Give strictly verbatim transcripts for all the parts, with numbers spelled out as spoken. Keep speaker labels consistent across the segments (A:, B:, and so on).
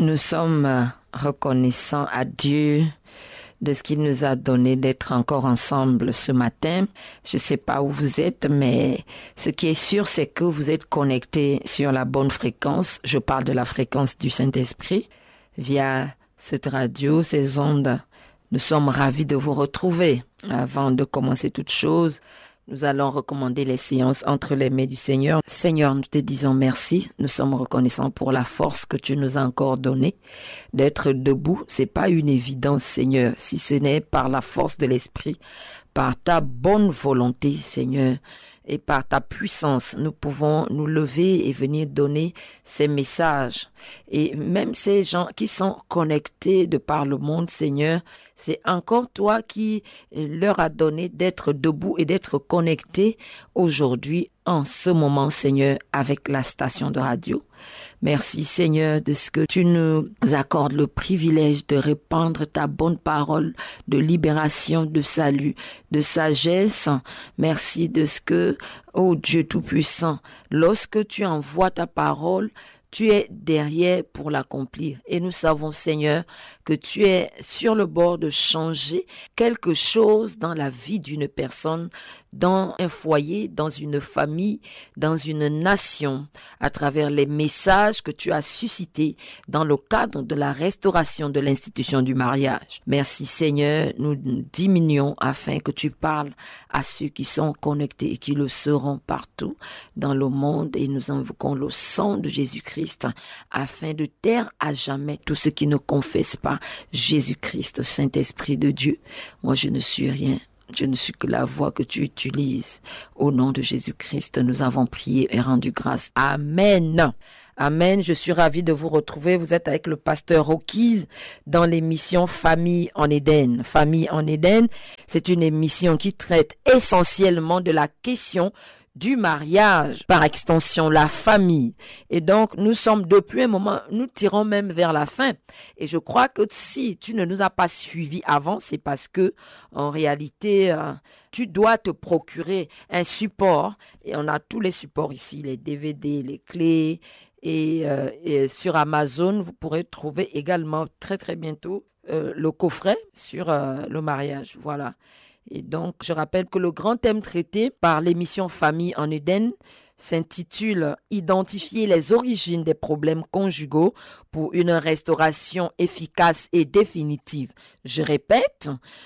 A: Nous sommes reconnaissants à Dieu de ce qu'il nous a donné d'être encore ensemble ce matin. Je ne sais pas où vous êtes, mais ce qui est sûr, c'est que vous êtes connectés sur la bonne fréquence. Je parle de la fréquence du Saint-Esprit via cette radio, ces ondes. Nous sommes ravis de vous retrouver. Avant de commencer toute chose, nous allons recommander les séances entre les mains du Seigneur. Seigneur, nous te disons merci. Nous sommes reconnaissants pour la force que tu nous as encore donnée d'être debout. C'est pas une évidence, Seigneur, si ce n'est par la force de l'Esprit, par ta bonne volonté, Seigneur, et par ta puissance, nous pouvons nous lever et venir donner ces messages. Et même ces gens qui sont connectés de par le monde, Seigneur, c'est encore toi qui leur a donné d'être debout et d'être connectés aujourd'hui, en ce moment, Seigneur, avec la station de radio. Merci, Seigneur, de ce que tu nous accordes le privilège de répandre ta bonne parole de libération, de salut, de sagesse. Merci de ce que, ô Dieu Tout-Puissant, lorsque tu envoies ta parole, tu es derrière pour l'accomplir. Et nous savons, Seigneur, que tu es sur le bord de changer quelque chose dans la vie d'une personne, dans un foyer, dans une famille, dans une nation, à travers les messages que tu as suscités dans le cadre de la restauration de l'institution du mariage. Merci, Seigneur, nous diminuons afin que tu parles à ceux qui sont connectés et qui le seront partout dans le monde, et nous invoquons le sang de Jésus-Christ afin de taire à jamais tous ceux qui ne confessent pas Jésus-Christ, Saint-Esprit de Dieu. Moi, je ne suis rien. Je ne suis que la voix que tu utilises. Au nom de Jésus-Christ, nous avons prié et rendu grâce. Amen. Amen. Je suis ravie de vous retrouver. Vous êtes avec le pasteur Roquise dans l'émission Famille en Éden. Famille en Éden, c'est une émission qui traite essentiellement de la question du mariage, par extension la famille. Et donc, nous sommes depuis un moment, nous tirons même vers la fin. Et je crois que si tu ne nous as pas suivis avant, c'est parce que, en réalité, euh, tu dois te procurer un support. Et on a tous les supports ici, les D V D, les clés. Et, euh, et sur Amazon, vous pourrez trouver également très très bientôt euh, le coffret sur euh, le mariage. Voilà. Et donc, je rappelle que le grand thème traité par l'émission Famille en Éden s'intitule « Identifier les origines des problèmes conjugaux pour une restauration efficace et définitive ». Je répète,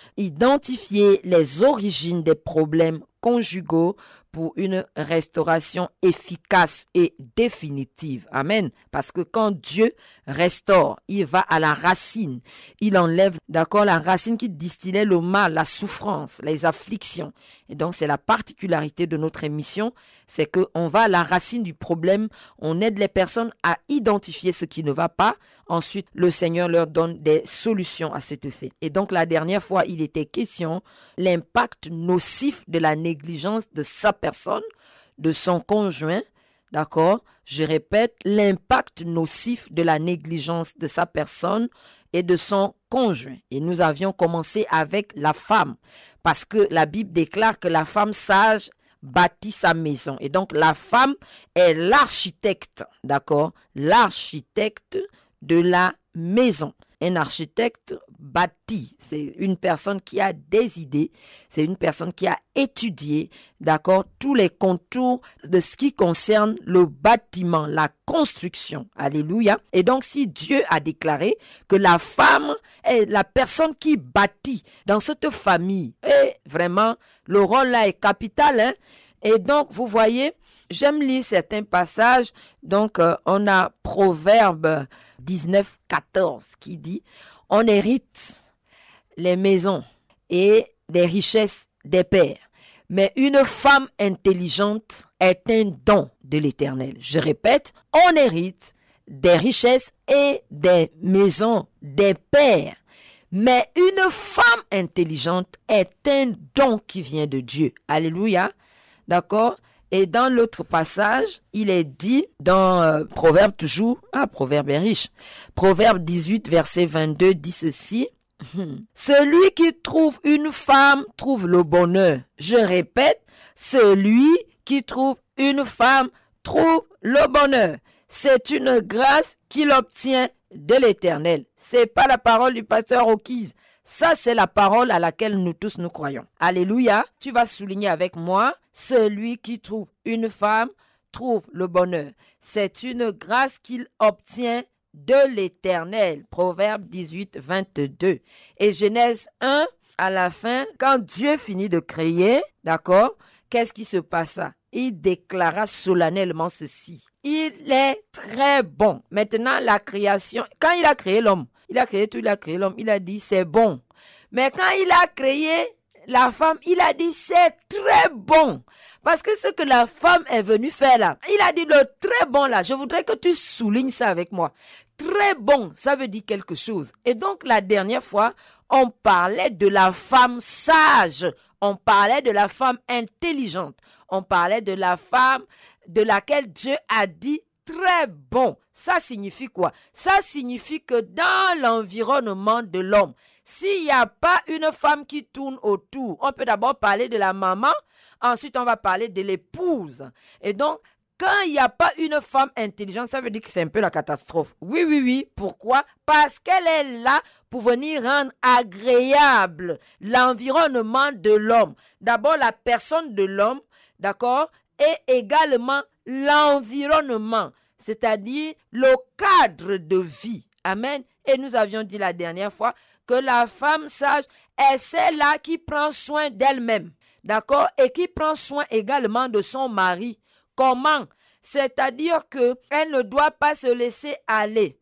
A: identifier les origines des problèmes conjugaux pour une restauration efficace et définitive. Amen. Parce que quand Dieu restaure, il va à la racine. Il enlève, d'accord, la racine qui distillait le mal, la souffrance, les afflictions. Et donc, c'est la particularité de notre émission, c'est qu'on va à la racine du problème, on aide les personnes à identifier ce qui ne va pas. Ensuite, le Seigneur leur donne des solutions à cet effet. Et donc, la dernière fois, il était question l'impact nocif de la négligence de sa personne, de son conjoint, d'accord? Je répète, l'impact nocif de la négligence de sa personne et de son conjoint. Et nous avions commencé avec la femme, parce que la Bible déclare que la femme sage bâtit sa maison. Et donc, la femme est l'architecte, d'accord? L'architecte de la maison. Un architecte bâtit, c'est une personne qui a des idées, c'est une personne qui a étudié, d'accord, tous les contours de ce qui concerne le bâtiment, la construction. Alléluia. Et donc, si Dieu a déclaré que la femme est la personne qui bâtit dans cette famille, et vraiment, le rôle là est capital, hein. Et donc, vous voyez, j'aime lire certains passages. Donc, euh, on a Proverbe dix-neuf, quatorze qui dit « On hérite les maisons et des richesses des pères, mais une femme intelligente est un don de l'Éternel. » Je répète, on hérite des richesses et des maisons des pères, mais une femme intelligente est un don qui vient de Dieu. Alléluia. D'accord? Et dans l'autre passage, il est dit dans euh, Proverbe toujours, ah, Proverbe est riche. Proverbe dix-huit, verset vingt-deux dit ceci. Celui qui trouve une femme trouve le bonheur. Je répète, celui qui trouve une femme trouve le bonheur. C'est une grâce qu'il obtient de l'Éternel. C'est pas la parole du pasteur O'Keefe. Ça, c'est la parole à laquelle nous tous nous croyons. Alléluia. Tu vas souligner avec moi, celui qui trouve une femme trouve le bonheur. C'est une grâce qu'il obtient de l'Éternel. Proverbe dix-huit, vingt-deux. Et Genèse un, à la fin, quand Dieu finit de créer, d'accord, qu'est-ce qui se passa? Il déclara solennellement ceci. Il est très bon. Maintenant, la création, quand il a créé l'homme, il a créé tout, il a créé l'homme, il a dit c'est bon. Mais quand il a créé la femme, il a dit c'est très bon. Parce que ce que la femme est venue faire là, il a dit le très bon là, je voudrais que tu soulignes ça avec moi. Très bon, ça veut dire quelque chose. Et donc la dernière fois, on parlait de la femme sage, on parlait de la femme intelligente, on parlait de la femme de laquelle Dieu a dit très bon. Ça signifie quoi? Ça signifie que dans l'environnement de l'homme, s'il n'y a pas une femme qui tourne autour, on peut d'abord parler de la maman, ensuite on va parler de l'épouse. Et donc, quand il n'y a pas une femme intelligente, ça veut dire que c'est un peu la catastrophe. Oui, oui, oui. Pourquoi? Parce qu'elle est là pour venir rendre agréable l'environnement de l'homme. D'abord, la personne de l'homme, d'accord, et également l'environnement, c'est-à-dire le cadre de vie. Amen. Et nous avions dit la dernière fois que la femme sage est celle-là qui prend soin d'elle-même, d'accord, et qui prend soin également de son mari. Comment? C'est-à-dire que elle ne doit pas se laisser aller,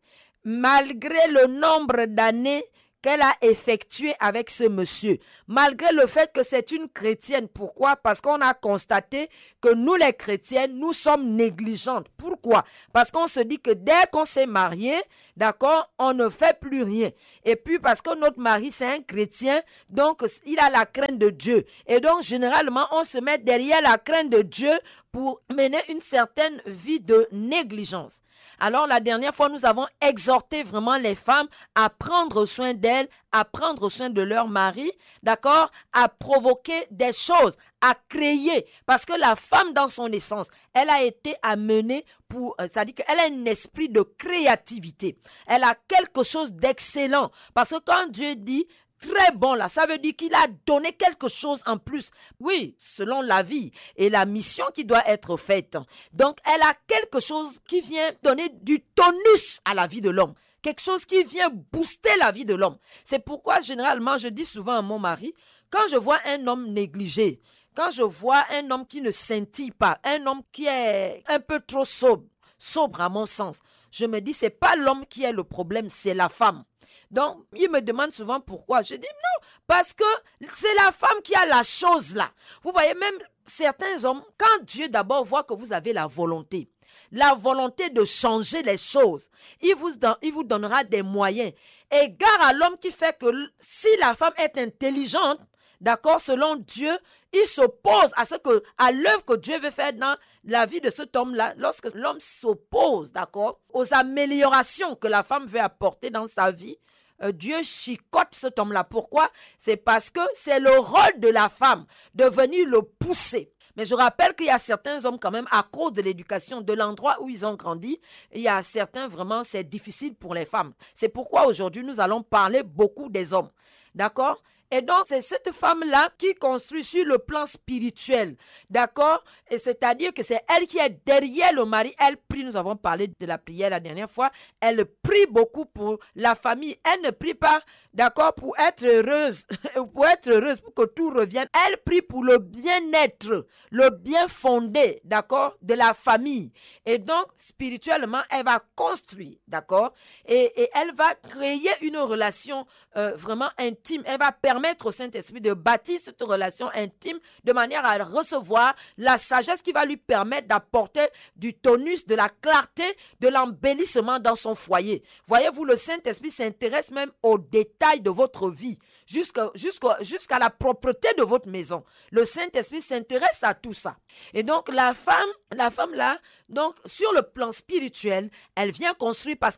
A: malgré le nombre d'années qu'elle a effectué avec ce monsieur, malgré le fait que c'est une chrétienne. Pourquoi? Parce qu'on a constaté que nous les chrétiennes, nous sommes négligentes. Pourquoi? Parce qu'on se dit que dès qu'on s'est marié, d'accord, on ne fait plus rien. Et puis parce que notre mari c'est un chrétien, donc il a la crainte de Dieu. Et donc généralement on se met derrière la crainte de Dieu pour mener une certaine vie de négligence. Alors la dernière fois, nous avons exhorté vraiment les femmes à prendre soin d'elles, à prendre soin de leur mari, d'accord, à provoquer des choses, à créer. Parce que la femme, dans son essence, elle a été amenée pour, euh, ça dit qu'elle a un esprit de créativité. Elle a quelque chose d'excellent. Parce que quand Dieu dit très bon là, ça veut dire qu'il a donné quelque chose en plus. Oui, selon la vie et la mission qui doit être faite. Donc, elle a quelque chose qui vient donner du tonus à la vie de l'homme. Quelque chose qui vient booster la vie de l'homme. C'est pourquoi, généralement, je dis souvent à mon mari, quand je vois un homme négligé, quand je vois un homme qui ne scintille pas, un homme qui est un peu trop sobre, sobre à mon sens, je me dis, c'est pas l'homme qui est le problème, c'est la femme. Donc, il me demande souvent pourquoi. Je dis non, parce que c'est la femme qui a la chose là. Vous voyez, même certains hommes, quand Dieu d'abord voit que vous avez la volonté, la volonté de changer les choses, il vous, don, il vous donnera des moyens. Égard à l'homme qui fait que si la femme est intelligente, d'accord, selon Dieu, il s'oppose à ce que, à l'œuvre que Dieu veut faire dans la vie de cet homme-là. Lorsque l'homme s'oppose, d'accord, aux améliorations que la femme veut apporter dans sa vie, euh, Dieu chicote cet homme-là. Pourquoi? C'est parce que c'est le rôle de la femme de venir le pousser. Mais je rappelle qu'il y a certains hommes quand même, à cause de l'éducation, de l'endroit où ils ont grandi, il y a certains, vraiment, c'est difficile pour les femmes. C'est pourquoi aujourd'hui, nous allons parler beaucoup des hommes. D'accord? Et donc, c'est cette femme-là qui construit sur le plan spirituel. D'accord? Et c'est-à-dire que c'est elle qui est derrière le mari. Elle prie, nous avons parlé de la prière la dernière fois. Elle prie beaucoup pour la famille. Elle ne prie pas, d'accord, pour être heureuse, pour être heureuse, pour que tout revienne. Elle prie pour le bien-être, le bien fondé, d'accord, de la famille. Et donc, spirituellement, elle va construire, d'accord? Et, et elle va créer une relation euh, vraiment intime. Elle va permettre Permettre au Saint-Esprit de bâtir cette relation intime de manière à recevoir la sagesse qui va lui permettre d'apporter du tonus, de la clarté, de l'embellissement dans son foyer. Voyez-vous, le Saint-Esprit s'intéresse même aux détails de votre vie, jusqu'à, jusqu'à, jusqu'à la propreté de votre maison. Le Saint-Esprit s'intéresse à tout ça. Et donc, la femme, la femme là, donc, sur le plan spirituel, elle vient construire parce qu'elle prie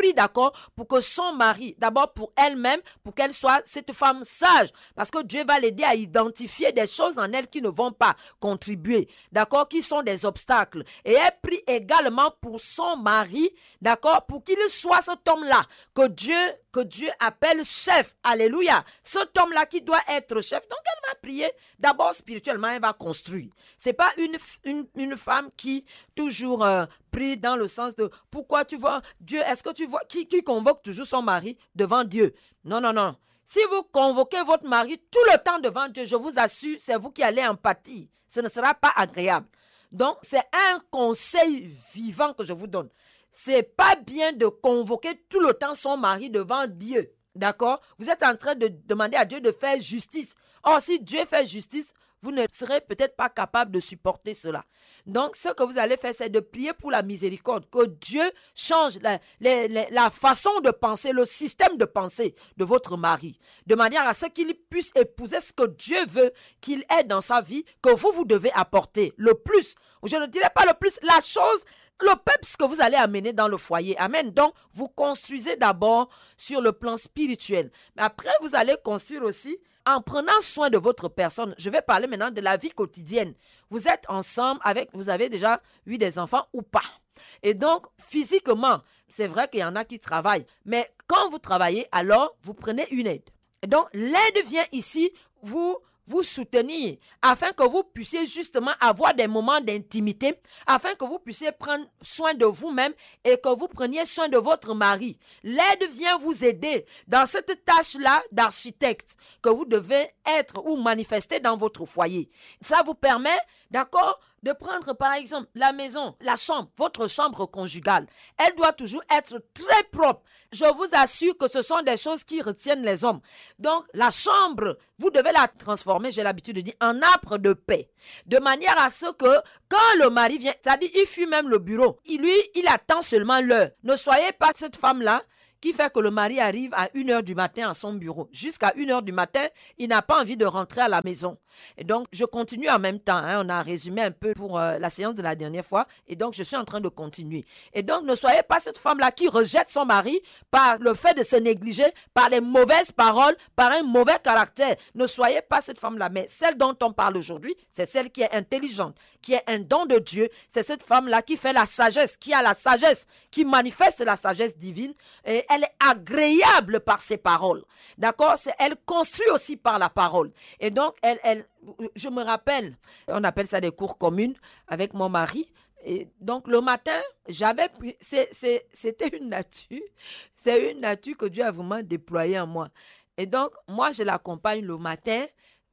A: prie, d'accord, pour que son mari, d'abord pour elle-même, pour qu'elle soit cette femme sage, parce que Dieu va l'aider à identifier des choses en elle qui ne vont pas contribuer, d'accord, qui sont des obstacles. Et elle prie également pour son mari, d'accord, pour qu'il soit cet homme-là, que Dieu, que Dieu appelle chef, alléluia, cet homme-là qui doit être chef. Donc elle va prier, d'abord spirituellement, elle va construire. C'est pas une, une, une femme qui toujours euh, prie dans le sens de pourquoi tu vois Dieu, est-ce que tu vois, qui, qui convoque toujours son mari devant Dieu. Non, non, non. Si vous convoquez votre mari tout le temps devant Dieu, je vous assure, c'est vous qui allez en pâtir. Ce ne sera pas agréable. Donc, c'est un conseil vivant que je vous donne. C'est pas bien de convoquer tout le temps son mari devant Dieu. D'accord? Vous êtes en train de demander à Dieu de faire justice. Or, si Dieu fait justice, vous ne serez peut-être pas capable de supporter cela. Donc, ce que vous allez faire, c'est de prier pour la miséricorde, que Dieu change la, la, la, la façon de penser, le système de pensée de votre mari, de manière à ce qu'il puisse épouser ce que Dieu veut qu'il ait dans sa vie, que vous, vous devez apporter le plus. Je ne dirais pas le plus, la chose, le peps que vous allez amener dans le foyer. Amen. Donc, vous construisez d'abord sur le plan spirituel. Mais après, vous allez construire aussi en prenant soin de votre personne. Je vais parler maintenant de la vie quotidienne. Vous êtes ensemble avec, vous avez déjà eu des enfants ou pas. Et donc, physiquement, c'est vrai qu'il y en a qui travaillent. Mais quand vous travaillez, alors, vous prenez une aide. Et donc, l'aide vient ici vous vous soutenir afin que vous puissiez justement avoir des moments d'intimité, afin que vous puissiez prendre soin de vous-même et que vous preniez soin de votre mari. L'aide vient vous aider dans cette tâche-là d'architecte que vous devez être ou manifester dans votre foyer. Ça vous permet, d'accord, de prendre par exemple la maison, la chambre, votre chambre conjugale. Elle doit toujours être très propre. Je vous assure que ce sont des choses qui retiennent les hommes. Donc la chambre, vous devez la transformer, j'ai l'habitude de dire, en arbre de paix. De manière à ce que quand le mari vient, c'est-à-dire il fuit même le bureau, il, lui, il attend seulement l'heure. Ne soyez pas cette femme-là qui fait que le mari arrive à une heure du matin à son bureau. Jusqu'à une heure du matin, il n'a pas envie de rentrer à la maison. Et donc, je continue en même temps. Hein. On a résumé un peu pour euh, la séance de la dernière fois. Et donc, je suis en train de continuer. Et donc, ne soyez pas cette femme-là qui rejette son mari par le fait de se négliger, par les mauvaises paroles, par un mauvais caractère. Ne soyez pas cette femme-là. Mais celle dont on parle aujourd'hui, c'est celle qui est intelligente, qui est un don de Dieu. C'est cette femme-là qui fait la sagesse, qui a la sagesse, qui manifeste la sagesse divine. Et elle est agréable par ses paroles. D'accord? C'est, elle construit aussi par la parole. Et donc, elle, elle, je me rappelle, on appelle ça des cours communes avec mon mari. Et donc, le matin, j'avais, c'est, c'est, c'était une nature, c'est une nature que Dieu a vraiment déployée en moi. Et donc, moi, je l'accompagne le matin.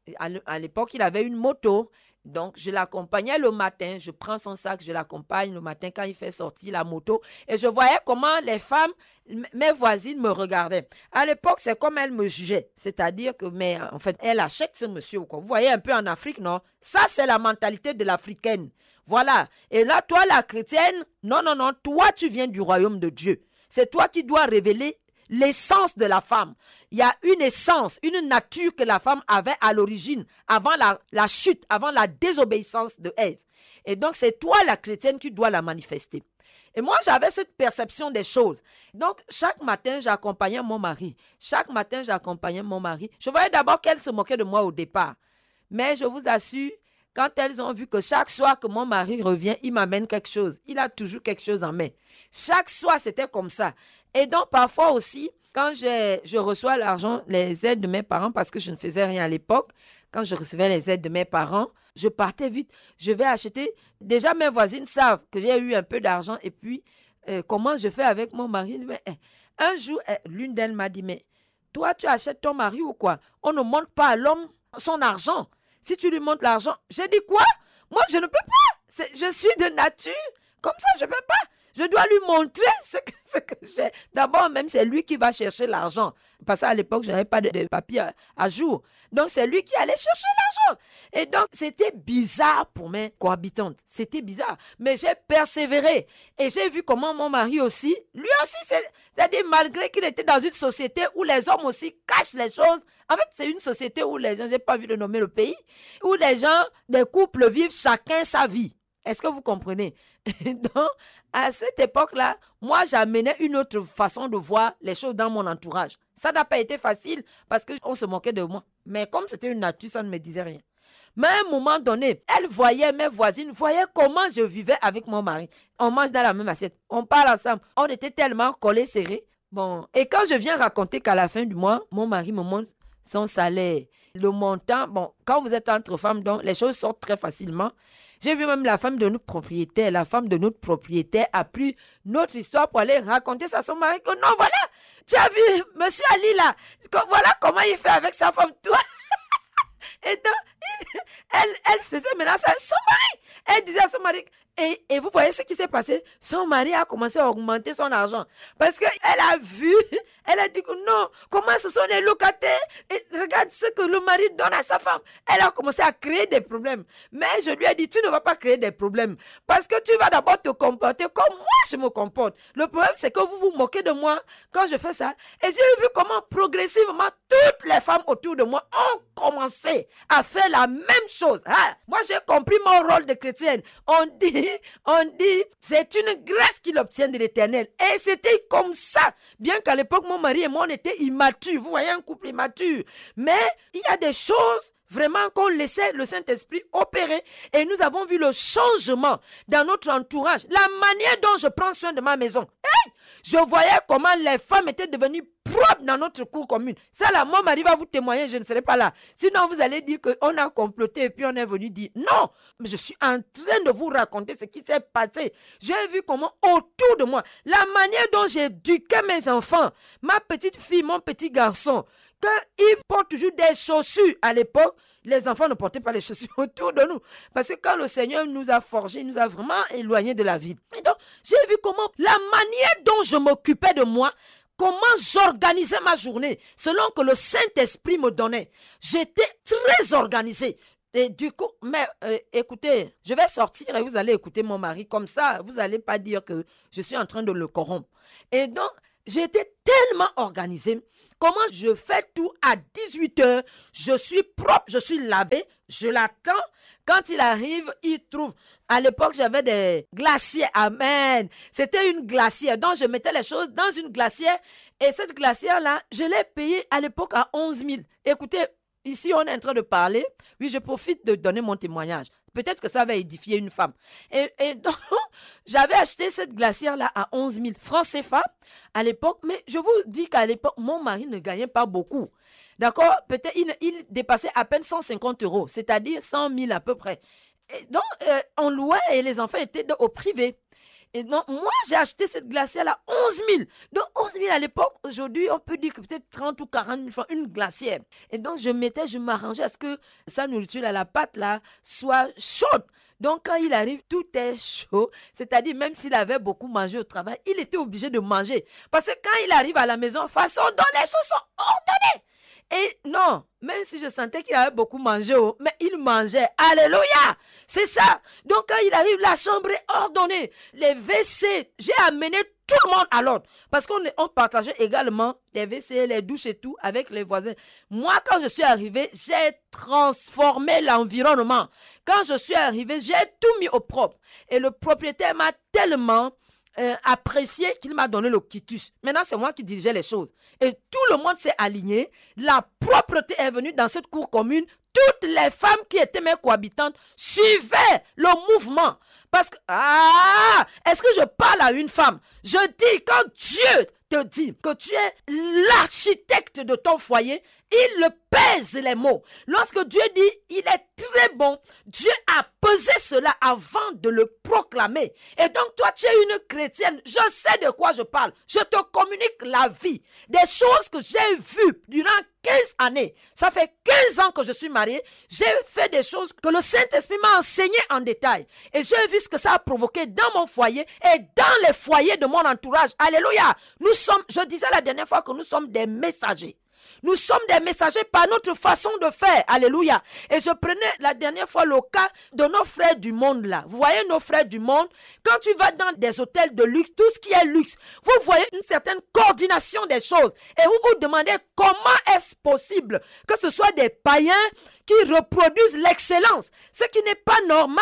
A: À l'époque, il avait une moto. Donc, je l'accompagnais le matin, je prends son sac, je l'accompagne le matin quand il fait sortir la moto. Et je voyais comment les femmes, mes voisines me regardaient. À l'époque, c'est comme elles me jugeaient. C'est-à-dire que, mais en fait, elle achète ce monsieur ou quoi. Vous voyez un peu en Afrique, non? Ça, c'est la mentalité de l'Africaine. Voilà. Et là, toi, la chrétienne, non, non, non, toi, tu viens du royaume de Dieu. C'est toi qui dois révéler l'essence de la femme. Il y a une essence, une nature que la femme avait à l'origine, avant la, la chute, avant la désobéissance de Ève. Et donc, c'est toi, la chrétienne, qui dois la manifester. Et moi, j'avais cette perception des choses. Donc, chaque matin, j'accompagnais mon mari. Chaque matin, j'accompagnais mon mari. Je voyais d'abord qu'elle se moquait de moi au départ. Mais je vous assure, quand elles ont vu que chaque soir que mon mari revient, il m'amène quelque chose. Il a toujours quelque chose en main. Chaque soir, c'était comme ça. Et donc, parfois aussi, quand j'ai, je reçois l'argent, les aides de mes parents, parce que je ne faisais rien à l'époque, quand je recevais les aides de mes parents, je partais vite. Je vais acheter. Déjà, mes voisines savent que j'ai eu un peu d'argent. Et puis, euh, comment je fais avec mon mari? Mais, eh, un jour, eh, l'une d'elles m'a dit, mais toi, tu achètes ton mari ou quoi? On ne montre pas à l'homme son argent. Si tu lui montres l'argent, j'ai dit quoi? Moi, je ne peux pas. C'est, je suis de nature. Comme ça, je ne peux pas. Je dois lui montrer ce que, ce que j'ai. D'abord, même, c'est lui qui va chercher l'argent. Parce qu'à l'époque, je n'avais pas de, de papier à, à jour. Donc, c'est lui qui allait chercher l'argent. Et donc, c'était bizarre pour mes cohabitantes. C'était bizarre. Mais j'ai persévéré. Et j'ai vu comment mon mari aussi, lui aussi, c'est, c'est-à-dire malgré qu'il était dans une société où les hommes aussi cachent les choses. En fait, c'est une société où les gens, je n'ai pas vu de nommer le pays, où les gens, les couples vivent chacun sa vie. Est-ce que vous comprenez? Donc, à cette époque-là, moi, j'amenais une autre façon de voir les choses dans mon entourage. Ça n'a pas été facile parce qu'on se moquait de moi. Mais comme c'était une nature, ça ne me disait rien. Mais à un moment donné, elle voyait, mes voisines voyaient comment je vivais avec mon mari. On mange dans la même assiette, on parle ensemble. On était tellement collés, serrés. Bon, et quand je viens raconter qu'à la fin du mois, mon mari me montre son salaire, le montant, bon, quand vous êtes entre femmes, donc les choses sortent très facilement. J'ai vu même la femme de notre propriétaire, la femme de notre propriétaire a pris notre histoire pour aller raconter ça à son mari que non, voilà, tu as vu, monsieur Ali là, voilà comment il fait avec sa femme, toi. Et donc, elle, elle faisait maintenant ça à son mari. Elle disait à son mari, et, et vous voyez ce qui s'est passé, son mari a commencé à augmenter son argent. Parce qu'elle a vu, elle a dit que non, comment ce sont les locataires, et regarde ce que le mari donne à sa femme. Elle a commencé à créer des problèmes. Mais je lui ai dit, tu ne vas pas créer des problèmes. Parce que tu vas d'abord te comporter comme moi je me comporte. Le problème, c'est que vous vous moquez de moi quand je fais ça. Et j'ai vu comment progressivement toutes les femmes autour de moi ont commencé à faire la même chose. Hein? Moi, j'ai compris mon rôle de chrétienne. On dit, on dit, c'est une grâce qu'il obtient de l'Éternel. Et c'était comme ça. Bien qu'à l'époque, mon mari et moi, on était immatures. Vous voyez, un couple immature. Mais il y a des choses vraiment qu'on laissait le Saint-Esprit opérer. Et nous avons vu le changement dans notre entourage. La manière dont je prends soin de ma maison. Hey! Je voyais comment les femmes étaient devenues propres dans notre cour commune. Ça là, mon mari va vous témoigner, je ne serai pas là. Sinon, vous allez dire qu'on a comploté et puis on est venu dire non. Je suis en train de vous raconter ce qui s'est passé. J'ai vu comment autour de moi, la manière dont j'éduquais mes enfants, ma petite fille, mon petit garçon, qu'ils portent toujours des chaussures à l'époque. Les enfants ne portaient pas les chaussures autour de nous. Parce que quand le Seigneur nous a forgés, il nous a vraiment éloignés de la vie. Et donc, j'ai vu comment la manière dont je m'occupais de moi, comment j'organisais ma journée, selon que le Saint-Esprit me donnait. J'étais très organisée. Et du coup, mais euh, écoutez, je vais sortir et vous allez écouter mon mari. Comme ça, vous n'allez pas dire que je suis en train de le corrompre. Et donc, j'étais tellement organisée. Comment je fais tout à dix-huit heures, je suis propre, je suis lavé, je l'attends. Quand il arrive, il trouve. À l'époque, j'avais des glaciers. Amen. C'était une glacière. Donc, je mettais les choses dans une glacière. Et cette glacière-là, je l'ai payée à l'époque à onze mille. Écoutez, ici, on est en train de parler. Oui, je profite de donner mon témoignage. Peut-être que ça va édifier une femme. Et, et donc, j'avais acheté cette glacière-là à onze mille francs C F A à l'époque. Mais je vous dis qu'à l'époque, mon mari ne gagnait pas beaucoup. D'accord? Peut-être il, il dépassait à peine cent cinquante euros, c'est-à-dire cent mille à peu près. Et donc, euh, on louait et les enfants étaient au privé. Et donc, moi, j'ai acheté cette glacière à onze mille. Donc, onze mille à l'époque, aujourd'hui, on peut dire que peut-être trente ou quarante mille francs, une glacière. Et donc, je mettais, je m'arrangeais à ce que sa nourriture, là, la pâte, là, soit chaude. Donc, quand il arrive, tout est chaud. C'est-à-dire, même s'il avait beaucoup mangé au travail, il était obligé de manger. Parce que quand il arrive à la maison, façon dont les choses sont ordonnées. Et non, même si je sentais qu'il avait beaucoup mangé, mais il mangeait. Alléluia! C'est ça. Donc quand il arrive, la chambre est ordonnée. Les W C, j'ai amené tout le monde à l'ordre. Parce qu'on on partageait également les W C, les douches et tout avec les voisins. Moi, quand je suis arrivé, j'ai transformé l'environnement. Quand je suis arrivé, j'ai tout mis au propre. Et le propriétaire m'a tellement Euh, apprécié qu'il m'a donné le quitus. Maintenant, c'est moi qui dirigeais les choses. Et tout le monde s'est aligné. La propreté est venue dans cette cour commune. Toutes les femmes qui étaient mes cohabitantes suivaient le mouvement. Parce que, ah, est-ce que je parle à une femme? Je dis, quand Dieu te dit que tu es l'architecte de ton foyer, il le pèse les mots. Lorsque Dieu dit, il est très bon, Dieu a pesé cela avant de le proclamer. Et donc, toi, tu es une chrétienne. Je sais de quoi je parle. Je te communique la vie. Des choses que j'ai vues durant quinze années. Ça fait quinze ans que je suis mariée. J'ai fait des choses que le Saint-Esprit m'a enseigné en détail. Et j'ai vu ce que ça a provoqué dans mon foyer et dans les foyers de mon entourage. Alléluia. Nous sommes, je disais la dernière fois que nous sommes des messagers. Nous sommes des messagers par notre façon de faire. Alléluia. Et je prenais la dernière fois le cas de nos frères du monde là. Vous voyez nos frères du monde, quand tu vas dans des hôtels de luxe, tout ce qui est luxe, vous voyez une certaine coordination des choses. Et vous vous demandez comment est-ce possible que ce soit des païens qui reproduisent l'excellence. Ce qui n'est pas normal.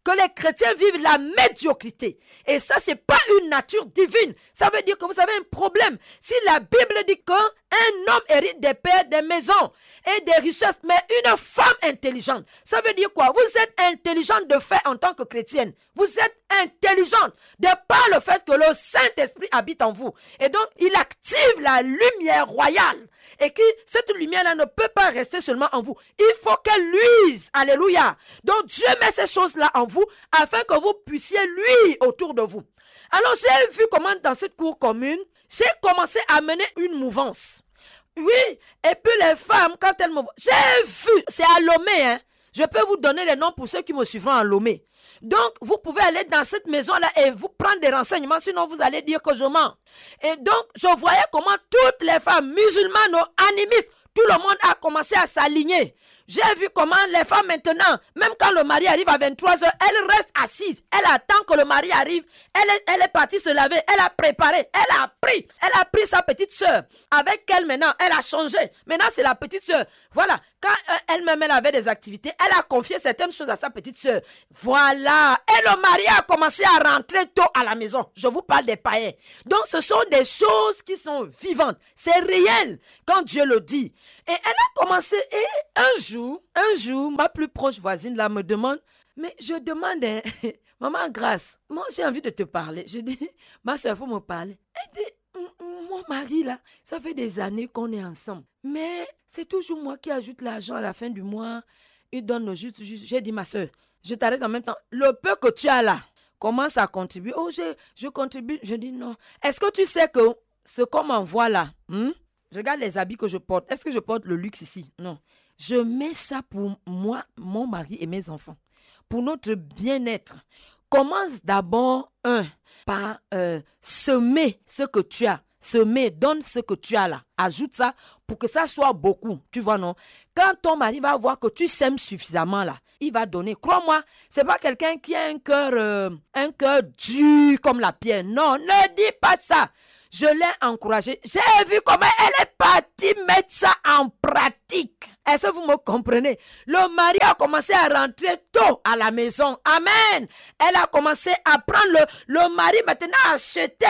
A: que les chrétiens vivent la médiocrité. Et ça, c'est pas une nature divine. Ça veut dire que vous avez un problème. Si la Bible dit qu'un homme hérite des pères, des maisons et des richesses, mais une femme intelligente, ça veut dire quoi? Vous êtes intelligente de fait en tant que chrétienne. Vous êtes intelligente de par le fait que le Saint-Esprit habite en vous. Et donc, il active la lumière royale. Et que cette lumière-là ne peut pas rester seulement en vous. Il faut qu'elle luise. Alléluia. Donc, Dieu met ces choses-là en vous afin que vous puissiez luire autour de vous. Alors, j'ai vu comment dans cette cour commune, j'ai commencé à mener une mouvance. Oui, et puis les femmes, quand elles me voient, j'ai vu, c'est à Lomé, hein. Je peux vous donner les noms pour ceux qui me suivront à Lomé. Donc, vous pouvez aller dans cette maison-là et vous prendre des renseignements, sinon vous allez dire que je mens. Et donc, je voyais comment toutes les femmes musulmanes ou animistes, tout le monde a commencé à s'aligner. J'ai vu comment les femmes maintenant, même quand le mari arrive à vingt-trois heures, elles restent assises. Elle attend que le mari arrive. Elle est, elle est partie se laver. Elle a préparé. Elle a pris. Elle a pris sa petite soeur. Avec elle maintenant, elle a changé. Maintenant, c'est la petite soeur. Voilà. Quand euh, elle-même, elle avait des activités, elle a confié certaines choses à sa petite soeur. Voilà. Et le mari a commencé à rentrer tôt à la maison. Je vous parle des païens. Donc, ce sont des choses qui sont vivantes. C'est réel quand Dieu le dit. Et elle a commencé, et un jour, un jour, ma plus proche voisine là me demande, mais je demande, hein, maman Grâce, moi j'ai envie de te parler. Je dis, ma soeur, il faut me parler. Elle dit, mon mari là, ça fait des années qu'on est ensemble, mais c'est toujours moi qui ajoute l'argent à la fin du mois, il donne juste, juste. J'ai dit, ma soeur, je t'arrête en même temps, le peu que tu as là, commence à contribuer. Oh, je, je contribue. Je dis non. Est-ce que tu sais que ce qu'on m'envoie là, hmm? Regarde les habits que je porte. Est-ce que je porte le luxe ici? Non. Je mets ça pour moi, mon mari et mes enfants. Pour notre bien-être. Commence d'abord, un, par euh, semer ce que tu as. Semer, donne ce que tu as là. Ajoute ça pour que ça soit beaucoup. Tu vois, non? Quand ton mari va voir que tu sèmes suffisamment là, il va donner. Crois-moi, c'est pas quelqu'un qui a un cœur, euh, un cœur dur comme la pierre. Non, ne dis pas ça. Je l'ai encouragée. J'ai vu comment elle est partie mettre ça en pratique. Est-ce que vous me comprenez? Le mari a commencé à rentrer tôt à la maison. Amen. Elle a commencé à prendre le, le mari maintenant à acheter.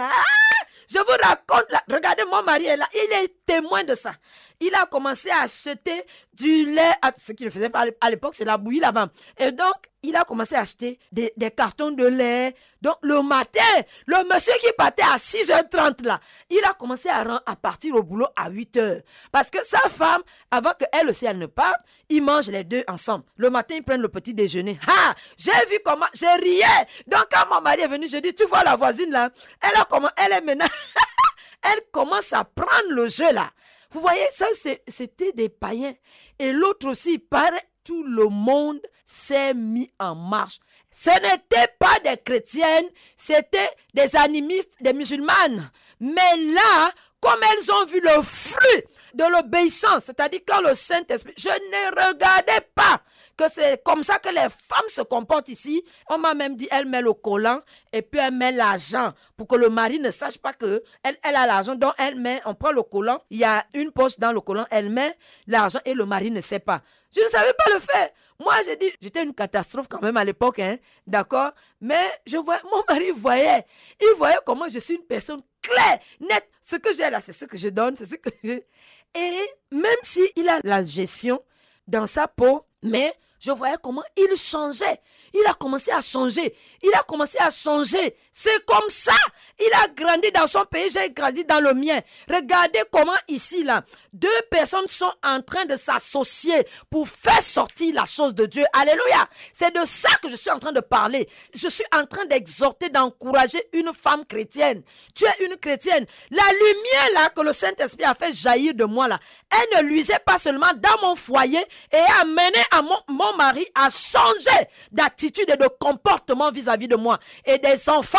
A: Je vous raconte là. Regardez, mon mari est là. Il est témoin de ça. Il a commencé à acheter du lait. Ce qu'il ne faisait pas à l'époque, c'est la bouillie là-bas. Et donc, il a commencé à acheter des, des cartons de lait. Donc, le matin, le monsieur qui partait à six heures trente là, il a commencé à, à partir au boulot à huit heures. Parce que sa femme, avant qu'elle aussi, elle ne parte, ils mangent les deux ensemble. Le matin, ils prennent le petit déjeuner. Ah, j'ai vu comment, j'ai riais. Donc, quand mon mari est venu, j'ai dit, tu vois la voisine là, elle a comment, elle est maintenant, elle commence à prendre le jeu là. Vous voyez, ça, c'est, c'était des païens. Et l'autre aussi, paraît, tout le monde s'est mis en marche. Ce n'étaient pas des chrétiennes, c'était des animistes, des musulmanes. Mais là, comme elles ont vu le fruit de l'obéissance, c'est-à-dire quand le Saint-Esprit, je ne regardais pas que c'est comme ça que les femmes se comportent ici. On m'a même dit, elle met le collant et puis elle met l'argent pour que le mari ne sache pas que elle, elle a l'argent. Donc elle met, on prend le collant, il y a une poche dans le collant, elle met l'argent et le mari ne sait pas. Je ne savais pas le faire. Moi, j'ai dit, j'étais une catastrophe quand même à l'époque, hein, d'accord? Mais je vois, mon mari voyait, il voyait comment je suis une personne claire, nette. Ce que j'ai là, c'est ce que je donne, c'est ce que je... Et même s'il a la gestion dans sa peau, mais je voyais comment il changeait. Il a commencé à changer. Il a commencé à changer. C'est comme ça. Il a grandi dans son pays, j'ai grandi dans le mien. Regardez comment ici, là, deux personnes sont en train de s'associer pour faire sortir la chose de Dieu. Alléluia. C'est de ça que je suis en train de parler. Je suis en train d'exhorter, d'encourager une femme chrétienne. Tu es une chrétienne. La lumière, là, que le Saint-Esprit a fait jaillir de moi, là, elle ne luisait pas seulement dans mon foyer et a mené à mon, mon mari à changer d'attitude et de comportement vis-à-vis de moi et des enfants.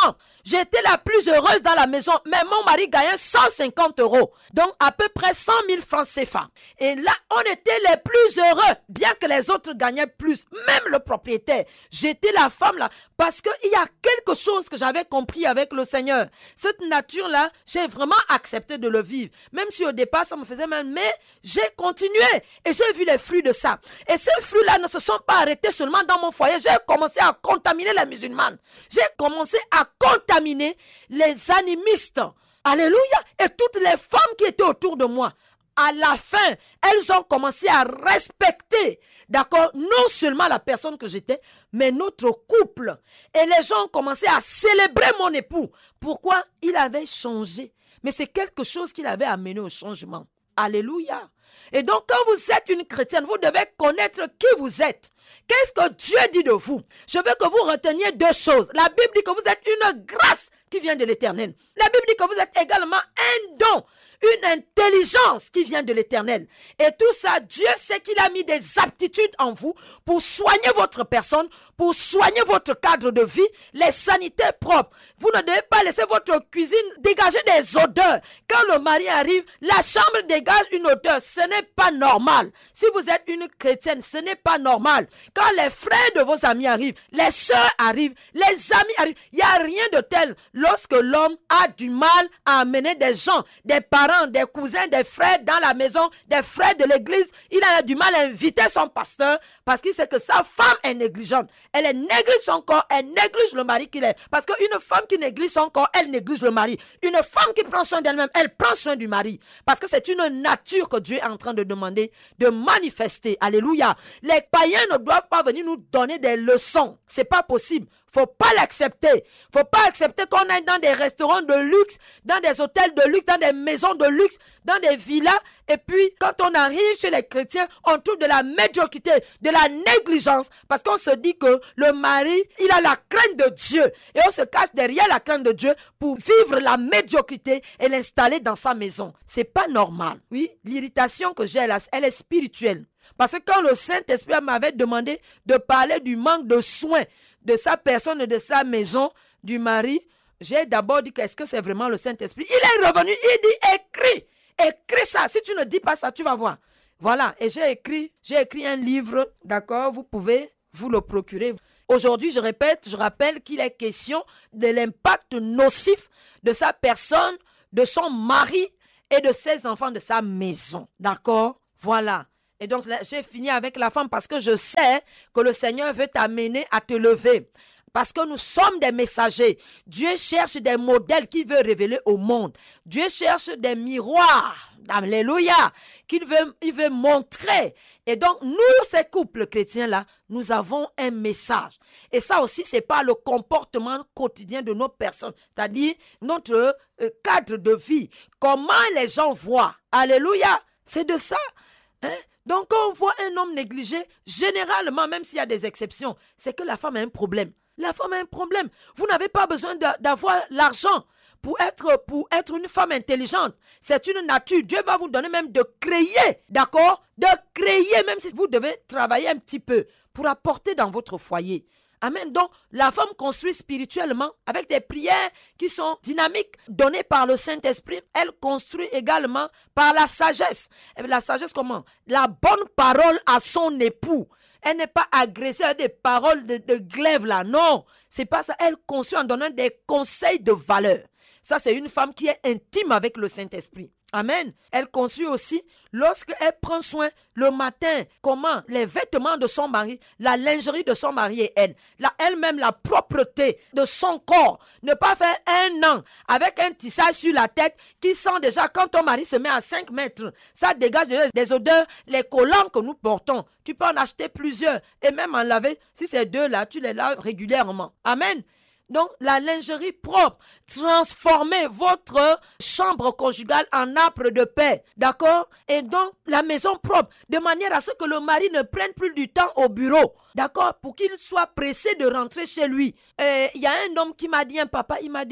B: J'étais la plus heureuse dans la maison, mais mon mari gagnait cent cinquante euros. Donc, à peu près cent mille francs C F A. Et là, on était les plus heureux, bien que les autres gagnaient plus. Même le propriétaire. J'étais la femme là, parce qu'il y a quelque chose que j'avais compris avec le Seigneur. Cette nature-là, j'ai vraiment accepté de le vivre. Même si au départ, ça me faisait mal, mais j'ai continué. Et j'ai vu les fruits de ça. Et ces fruits-là ne se sont pas arrêtés seulement dans mon foyer. J'ai commencé à contaminer les musulmanes. J'ai commencé à contaminer les animistes. Alléluia. Et toutes les femmes qui étaient autour de moi. À la fin, elles ont commencé à respecter, d'accord, non seulement la personne que j'étais, mais notre couple. Et les gens ont commencé à célébrer mon époux. Pourquoi? Il avait changé. Mais c'est quelque chose qu'il avait amené au changement. Alléluia. Et donc, quand vous êtes une chrétienne, vous devez connaître qui vous êtes. Qu'est-ce que Dieu dit de vous? Je veux que vous reteniez deux choses. La Bible dit que vous êtes une grâce qui vient de l'Éternel. La Bible dit que vous êtes également un don, une intelligence qui vient de l'Éternel. Et tout ça, Dieu sait qu'il a mis des aptitudes en vous pour soigner votre personne, pour soigner votre cadre de vie, les sanitaires propres. Vous ne devez pas laisser votre cuisine dégager des odeurs. Quand le mari arrive, la chambre dégage une odeur. Ce n'est pas normal. Si vous êtes une chrétienne, ce n'est pas normal. Quand les frères de vos amis arrivent, les sœurs arrivent, les amis arrivent, il n'y a rien de tel. Lorsque l'homme a du mal à amener des gens, des parents, des cousins, des frères dans la maison, des frères de l'église, il a du mal à inviter son pasteur parce qu'il sait que sa femme est négligente. Elle est néglige son corps, elle néglige le mari qu'il est. Parce qu'une femme qui néglige son corps, elle néglige le mari. Une femme qui prend soin d'elle-même, elle prend soin du mari. Parce que c'est une nature que Dieu est en train de demander de manifester. Alléluia. Les païens ne doivent pas venir nous donner des leçons. C'est pas possible. Faut pas l'accepter. Faut pas accepter qu'on aille dans des restaurants de luxe, dans des hôtels de luxe, dans des maisons de luxe, dans des villas. Et puis, quand on arrive chez les chrétiens, on trouve de la médiocrité, de la négligence. Parce qu'on se dit que le mari, il a la crainte de Dieu. Et on se cache derrière la crainte de Dieu pour vivre la médiocrité et l'installer dans sa maison. C'est pas normal. Oui, l'irritation que j'ai là, elle est spirituelle. Parce que quand le Saint-Esprit m'avait demandé de parler du manque de soins de sa personne et de sa maison, du mari, j'ai d'abord dit qu'est-ce que c'est vraiment le Saint-Esprit. Il est revenu, il dit écris, écris ça. Si tu ne dis pas ça, tu vas voir. Voilà, et j'ai écrit, j'ai écrit un livre, d'accord, vous pouvez vous le procurer. Aujourd'hui, je répète, je rappelle qu'il est question de l'impact nocif de sa personne, de son mari et de ses enfants, de sa maison. D'accord? Voilà. Et donc, là, j'ai fini avec la femme parce que je sais que le Seigneur veut t'amener à te lever. Parce que nous sommes des messagers. Dieu cherche des modèles qu'il veut révéler au monde. Dieu cherche des miroirs. Alléluia. Qu'il veut, il veut montrer. Et donc, nous, ces couples chrétiens-là, nous avons un message. Et ça aussi, c'est pas le comportement quotidien de nos personnes. C'est-à-dire, notre euh, cadre de vie. Comment les gens voient. Alléluia. C'est de ça. Hein? Donc, quand on voit un homme négligé, généralement, même s'il y a des exceptions, c'est que la femme a un problème. La femme a un problème. Vous n'avez pas besoin d'avoir l'argent pour être, pour être une femme intelligente. C'est une nature. Dieu va vous donner même de créer, d'accord? De créer, même si vous devez travailler un petit peu pour apporter dans votre foyer. Amen. Donc, la femme construit spirituellement avec des prières qui sont dynamiques, données par le Saint-Esprit. Elle construit également par la sagesse. Et la sagesse comment? La bonne parole à son époux. Elle n'est pas agressée à des paroles de, de glaive là. Non, c'est pas ça. Elle construit en donnant des conseils de valeur. Ça, c'est une femme qui est intime avec le Saint-Esprit. Amen. Elle construit aussi lorsqu'elle prend soin le matin, comment les vêtements de son mari, la lingerie de son mari et elle, la, elle-même la propreté de son corps. Ne pas faire un an avec un tissage sur la tête qui sent déjà quand ton mari se met à cinq mètres. Ça dégage déjà des odeurs, les collants que nous portons. Tu peux en acheter plusieurs et même en laver. Si c'est deux là, tu les laves régulièrement. Amen. Donc, la lingerie propre, transformez votre chambre conjugale en arbre de paix, d'accord? Et donc, la maison propre, de manière à ce que le mari ne prenne plus du temps au bureau, d'accord? Pour qu'il soit pressé de rentrer chez lui. Il y a un homme qui m'a dit, un papa, il m'a dit,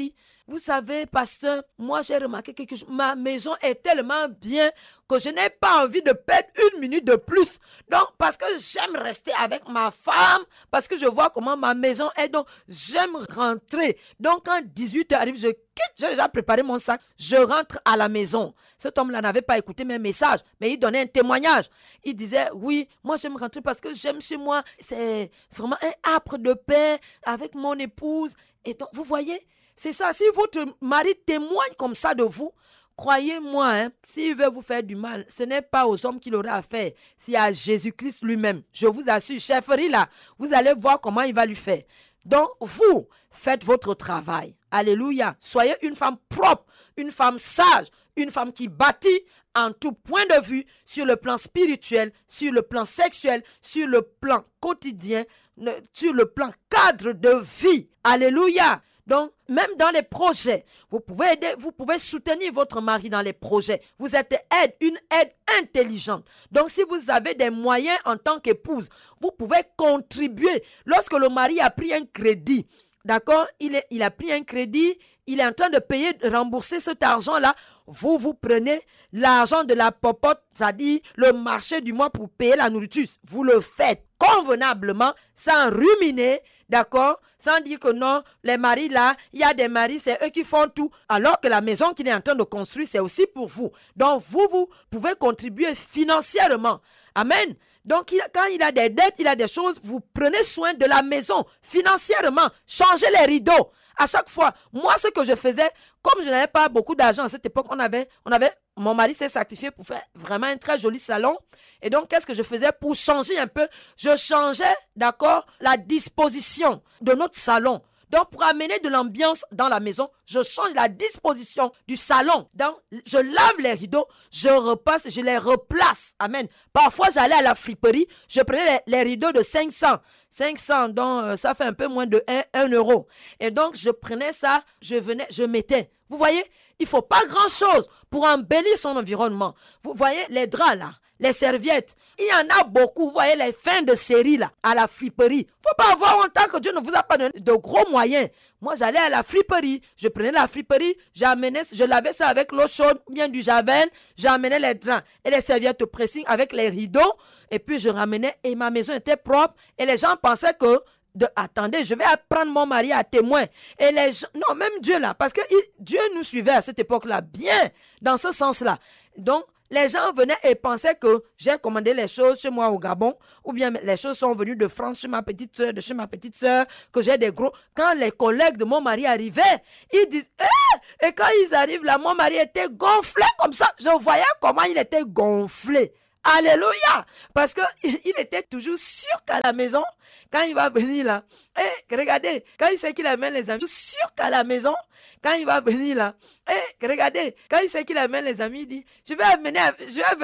B: vous savez, pasteur, moi j'ai remarqué quelque chose. Ma maison est tellement bien que je n'ai pas envie de perdre une minute de plus. Donc, parce que j'aime rester avec ma femme, parce que je vois comment ma maison est, donc j'aime rentrer. Donc, quand dix-huit heures arrive, je quitte, j'ai déjà préparé mon sac, je rentre à la maison. Cet homme-là n'avait pas écouté mes messages, mais il donnait un témoignage. Il disait, oui, moi j'aime rentrer parce que j'aime chez moi. C'est vraiment un âpre de paix avec mon épouse. Et donc, vous voyez, c'est ça. Si votre mari témoigne comme ça de vous, croyez-moi, hein, s'il veut vous faire du mal, ce n'est pas aux hommes qu'il aura à faire, c'est à Jésus-Christ lui-même. Je vous assure, chefferie là, vous allez voir comment il va lui faire. Donc, vous, faites votre travail. Alléluia. Soyez une femme propre, une femme sage, une femme qui bâtit en tout point de vue sur le plan spirituel, sur le plan sexuel, sur le plan quotidien, sur le plan cadre de vie. Alléluia. Donc, même dans les projets, vous pouvez aider, vous pouvez soutenir votre mari dans les projets. Vous êtes aide, une aide intelligente. Donc, si vous avez des moyens en tant qu'épouse, vous pouvez contribuer. Lorsque le mari a pris un crédit, d'accord, il, est, il a pris un crédit, il est en train de payer, de rembourser cet argent-là. Vous, vous prenez l'argent de la popote, c'est-à-dire le marché du mois pour payer la nourriture. Vous le faites convenablement, sans ruminer, d'accord, sans dire que non, les maris là, il y a des maris, c'est eux qui font tout, alors que la maison qu'il est en train de construire, c'est aussi pour vous. Donc, vous, vous pouvez contribuer financièrement. Amen. Donc, il, quand il a des dettes, il a des choses, vous prenez soin de la maison financièrement. Changez les rideaux. À chaque fois, moi, ce que je faisais, comme je n'avais pas beaucoup d'argent à cette époque, on avait, on avait, mon mari s'est sacrifié pour faire vraiment un très joli salon. Et donc, qu'est-ce que je faisais pour changer un peu? Je changeais, d'accord, la disposition de notre salon. Donc, pour amener de l'ambiance dans la maison, je change la disposition du salon. Donc, je lave les rideaux, je repasse, je les replace. Amen. Parfois, j'allais à la friperie, je prenais les, les rideaux de cinq cents. cinq cents, donc euh, ça fait un peu moins de un euro. Et donc, je prenais ça, je venais, je mettais. Vous voyez, il ne faut pas grand-chose pour embellir son environnement. Vous voyez, les draps là, les serviettes, il y en a beaucoup. Vous voyez les fins de série là, à la friperie. Il ne faut pas avoir honte que Dieu ne vous a pas donné de gros moyens. Moi, j'allais à la friperie, je prenais la friperie, j'amenais, je lavais ça avec l'eau chaude ou bien du javel, j'amenais les draps et les serviettes au pressing avec les rideaux, et puis je ramenais et ma maison était propre et les gens pensaient que de, attendez, je vais prendre mon mari à témoin. Et les gens, non, même Dieu là, parce que il, Dieu nous suivait à cette époque-là, bien, dans ce sens-là. Donc, les gens venaient et pensaient que j'ai commandé les choses chez moi au Gabon, ou bien les choses sont venues de France chez ma petite soeur, de chez ma petite soeur, que j'ai des gros. Quand les collègues de mon mari arrivaient, ils disent, eh! Et quand ils arrivent là, mon mari était gonflé comme ça. Je voyais comment il était gonflé. Alléluia! Parce que il était toujours sûr qu'à la maison, quand il va venir là, eh, regardez, quand il sait qu'il amène les amis, sûr qu'à la maison, quand il va venir là, eh, regardez, quand il sait qu'il amène les amis, il dit, je vais amener, je vais